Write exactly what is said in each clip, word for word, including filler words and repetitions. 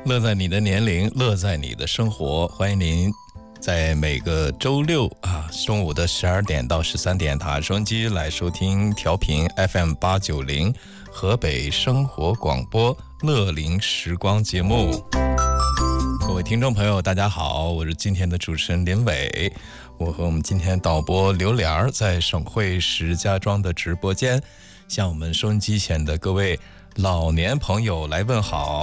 乐在你的年龄，乐在你的生活。欢迎您在每个周六啊中午的十二点到十三点，打收音机来收听调频 F M 八九零河北生活广播乐龄时光节目。各位听众朋友大家好，我是今天的主持人林伟。我和我们今天导播刘莲在省会石家庄的直播间，向我们收音机前的各位老年朋友来问好。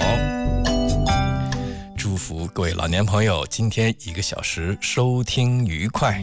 祝福各位老年朋友今天一个小时收听愉快。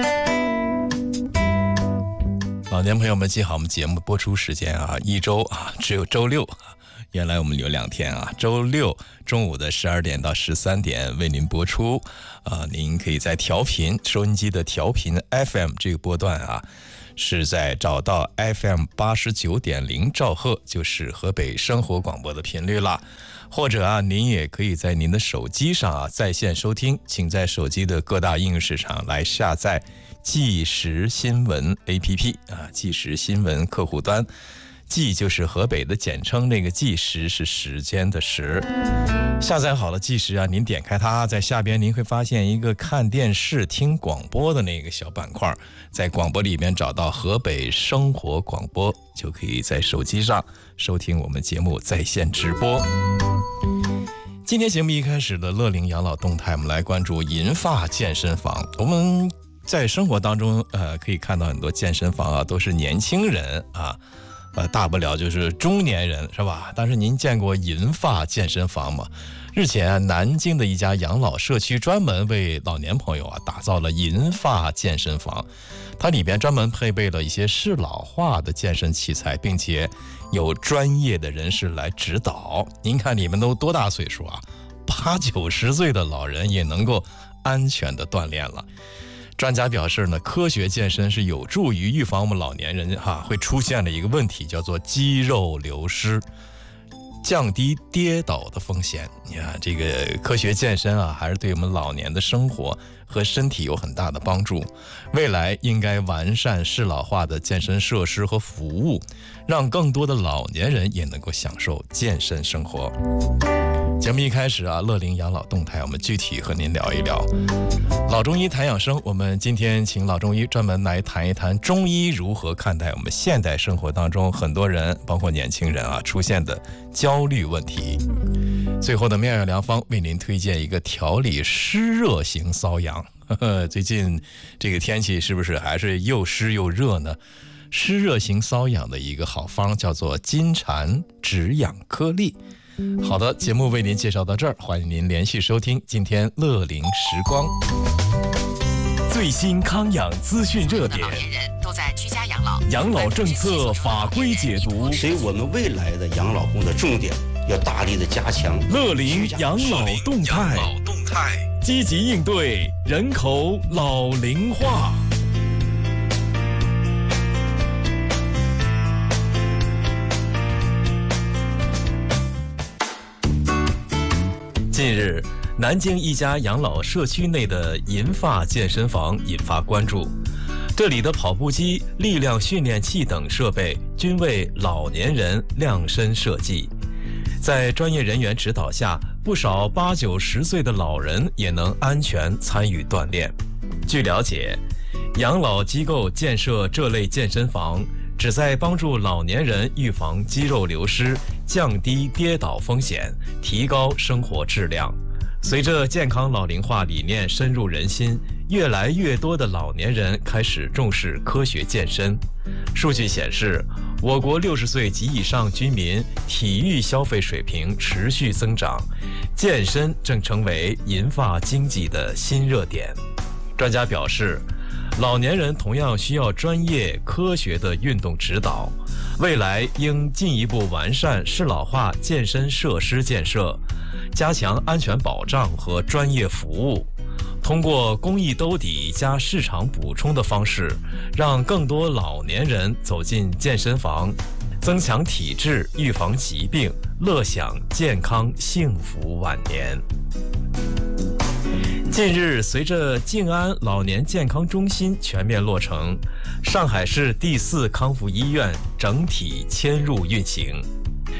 老年朋友们记好我们节目播出时间啊，一周啊只有周六，原来我们有两天啊，周六中午的十二点到十三点为您播出啊，您可以在调频收音机的调频 F M 这个波段啊，是在找到 F M 八十九点零兆赫，就是河北生活广播的频率了。或者啊，您也可以在您的手机上啊在线收听，请在手机的各大应用市场来下载即时新闻 A P P 啊，即时新闻客户端。即就是河北的简称，那个即时是时间的时。下载好了即时啊，您点开它，在下边您会发现一个看电视听广播的那个小板块，在广播里面找到河北生活广播，就可以在手机上收听我们节目在线直播。今天节目一开始的乐龄养老动态，我们来关注银发健身房。我们在生活当中呃，可以看到很多健身房啊，都是年轻人啊，呃，大不了就是中年人，是吧？但是您见过银发健身房吗？日前，南京的一家养老社区专门为老年朋友啊打造了银发健身房，它里边专门配备了一些适老化的健身器材，并且有专业的人士来指导。您看你们都多大岁数啊？八九十岁的老人也能够安全的锻炼了。专家表示呢，科学健身是有助于预防我们老年人哈、啊、会出现的一个问题，叫做肌肉流失，降低跌倒的风险。你看这个科学健身啊，还是对我们老年的生活和身体有很大的帮助。未来应该完善适老化的健身设施和服务，让更多的老年人也能够享受健身生活。节目一开始啊，乐龄养老动态，我们具体和您聊一聊老中医谈养生。我们今天请老中医专门来谈一谈中医如何看待我们现代生活当中很多人包括年轻人啊出现的焦虑问题。最后的妙药良方为您推荐一个调理湿热型瘙痒。呵呵，最近这个天气是不是还是又湿又热呢？湿热型瘙痒的一个好方叫做金蝉止痒颗粒。好的，节目为您介绍到这儿，欢迎您连续收听今天乐龄时光。 最新康养资讯热点， 老年人都在居家养老， 养老政策法规解读， 所以我们未来的养老工作重点要大力的加强乐龄养老动态，积极应对人口老龄化。近日，南京一家养老社区内的银发健身房引发关注。这里的跑步机、力量训练器等设备均为老年人量身设计，在专业人员指导下，不少八九十岁的老人也能安全参与锻炼。据了解，养老机构建设这类健身房，旨在帮助老年人预防肌肉流失，降低跌倒风险，提高生活质量。随着健康老龄化理念深入人心，越来越多的老年人开始重视科学健身。数据显示，我国六十岁及以上居民体育消费水平持续增长，健身正成为银发经济的新热点。专家表示，老年人同样需要专业科学的运动指导，未来应进一步完善适老化健身设施建设，加强安全保障和专业服务，通过公益兜底加市场补充的方式，让更多老年人走进健身房，增强体质，预防疾病，乐享健康幸福晚年。近日，随着静安老年健康中心全面落成，上海市第四康复医院整体迁入运行。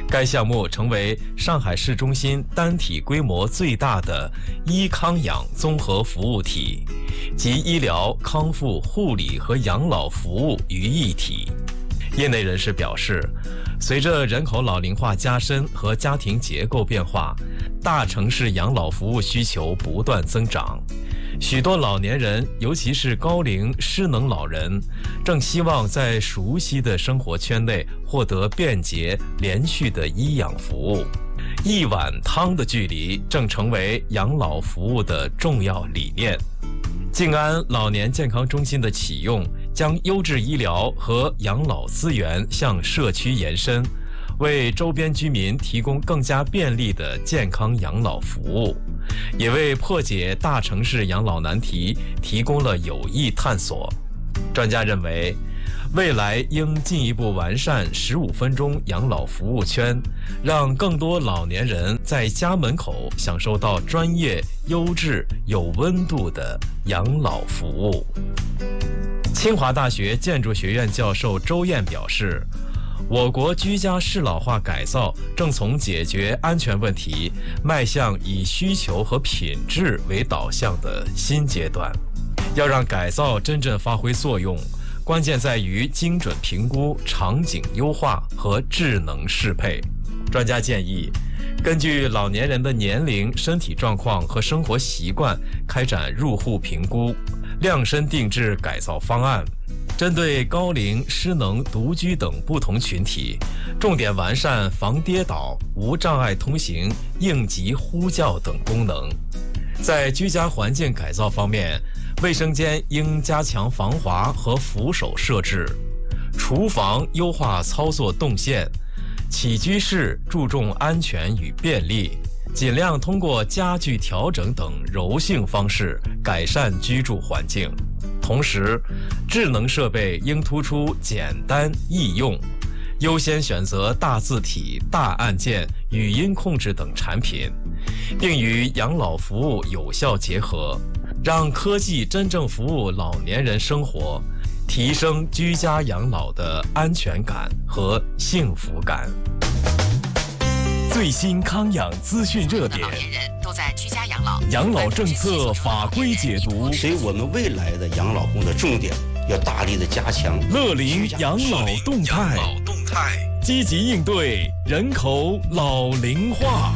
该项目成为上海市中心单体规模最大的医康养综合服务体，集医疗、康复、护理和养老服务于一体。业内人士表示，随着人口老龄化加深和家庭结构变化，大城市养老服务需求不断增长。许多老年人，尤其是高龄失能老人，正希望在熟悉的生活圈内获得便捷连续的医养服务。一碗汤的距离正成为养老服务的重要理念。静安老年健康中心的启用，将优质医疗和养老资源向社区延伸，为周边居民提供更加便利的健康养老服务，也为破解大城市养老难题提供了有益探索。专家认为，未来应进一步完善十五分钟养老服务圈，让更多老年人在家门口享受到专业、优质、有温度的养老服务。清华大学建筑学院教授周燕表示，我国居家适老化改造正从解决安全问题迈向以需求和品质为导向的新阶段。要让改造真正发挥作用，关键在于精准评估、场景优化和智能适配。专家建议，根据老年人的年龄、身体状况和生活习惯开展入户评估，量身定制改造方案，针对高龄、失能、独居等不同群体，重点完善防跌倒、无障碍通行、应急呼叫等功能。在居家环境改造方面，卫生间应加强防滑和扶手设置，厨房优化操作动线，起居室注重安全与便利，尽量通过家具调整等柔性方式改善居住环境。同时，智能设备应突出简单易用，优先选择大字体、大按键、语音控制等产品，并与养老服务有效结合，让科技真正服务老年人生活，提升居家养老的安全感和幸福感。 最新康养资讯热点， 老年人都在居家养老， 养老政策法规解读， 所以我们未来的养老工作重点要大力的加强乐龄养老动态，积极应对人口老龄化。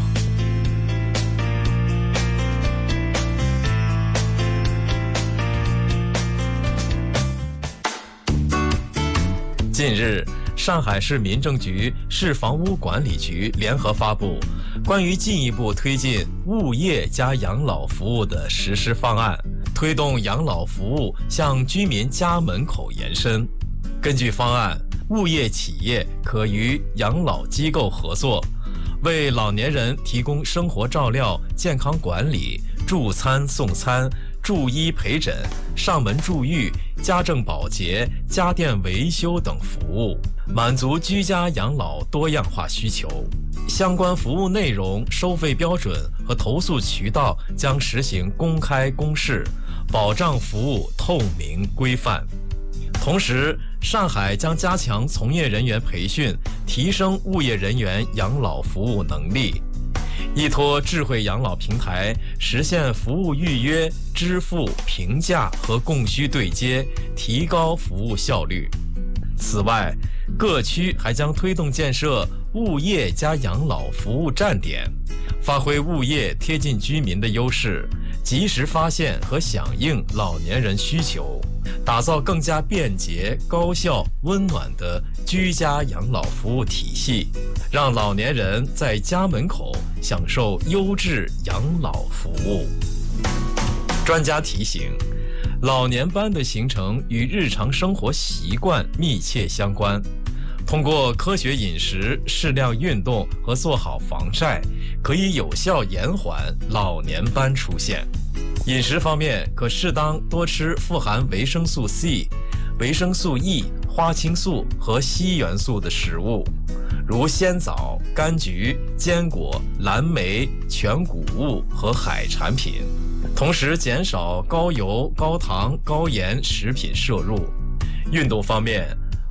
近日，上海市民政局、市房屋管理局联合发布关于进一步推进物业加养老服务的实施方案，推动养老服务向居民家门口延伸。根据方案，物业企业可与养老机构合作，为老年人提供生活照料、健康管理、助餐送餐、助医陪诊、上门助育、家政保洁、家电维修等服务，满足居家养老多样化需求。相关服务内容、收费标准和投诉渠道将实行公开公示，保障服务透明规范。同时，上海将加强从业人员培训，提升物业人员养老服务能力。依托智慧养老平台，实现服务预约、支付、评价和供需对接，提高服务效率。此外，各区还将推动建设物业加养老服务站点，发挥物业贴近居民的优势，及时发现和响应老年人需求，打造更加便捷、高效、温暖的居家养老服务体系，让老年人在家门口享受优质养老服务。专家提醒，老年斑的形成与日常生活习惯密切相关，通过科学饮食、适量运动和做好防晒，可以有效延缓老年斑出现。饮食方面，可适当多吃富含维生素 C、维生素 E、花青素和硒元素的食物，如鲜枣、柑橘、坚果、蓝莓、全谷物和海产品，同时减少高油、高糖、高盐食品摄入。运动方面，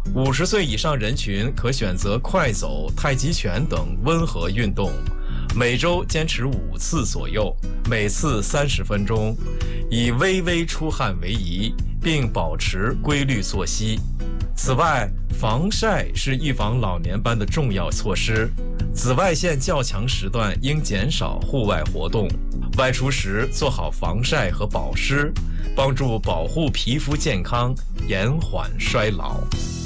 五十岁以上人群可选择快走、太极拳等温和运动，每周坚持五次左右，每次三十分钟，以微微出汗为宜，并保持规律作息。此外，防晒是预防老年斑的重要措施，紫外线较强时段应减少户外活动，外出时做好防晒和保湿，帮助保护皮肤健康，延缓衰老。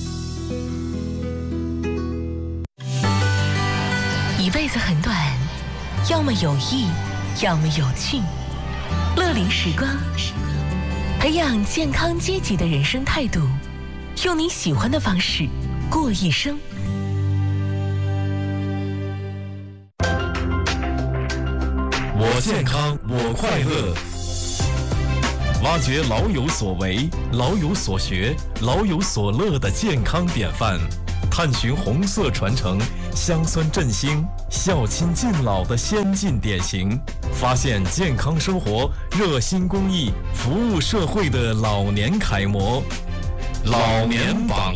一辈子很短，要么有益，要么有趣。乐龄时光，培养健康积极的人生态度，用你喜欢的方式过一生。 我健康，我快乐。挖掘老有所为、老有所学、老有所乐的健康典范，探寻红色传承、乡村振兴、孝亲敬老的先进典型，发现健康生活、热心公益、服务社会的老年楷模。老年榜